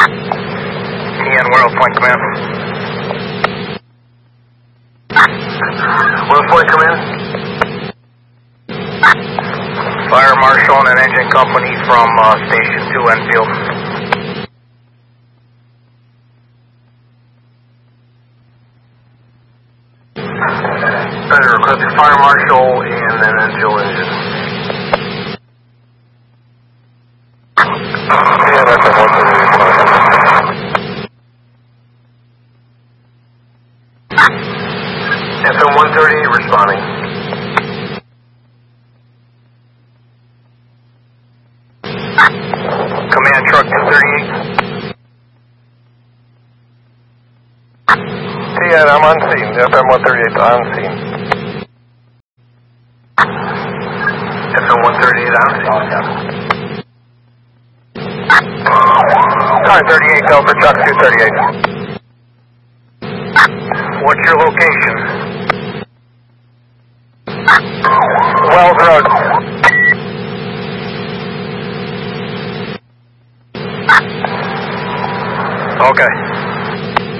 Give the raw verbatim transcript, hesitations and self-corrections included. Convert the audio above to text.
T N World Point Command. World Point Command. Fire Marshal and an engine company from uh, Station two Enfield. Better request Fire Marshal and an Enfield engine. Yeah, that's a one thirty-eight. F M one thirty-eight responding. Command truck two thirty-eight. Yeah, I'm on scene. F M one thirty-eight on scene. F M one thirty-eight on scene. Car thirty-eight Delta truck two thirty-eight. What's your location? Wells Road. Okay.